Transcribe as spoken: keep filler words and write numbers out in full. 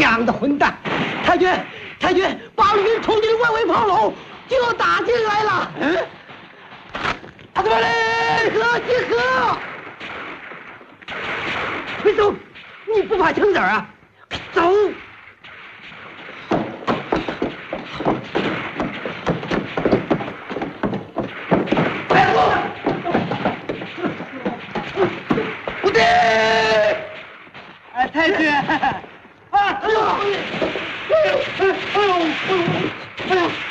娘的混蛋！太君，太君，八路军冲进外围炮楼，就打进来了。嗯，阿德巴雷，集合，集合！快走！你不怕枪子啊？走！哎不！不对！哎，太君！啊！哎呦！哎呦！哎呦！哎呦！哎呦！